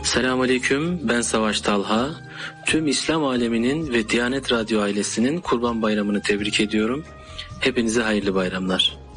Selamünaleyküm, ben Savaş Talha. Tüm İslam aleminin ve Diyanet Radyo ailesinin Kurban Bayramı'nı tebrik ediyorum. Hepinize hayırlı bayramlar.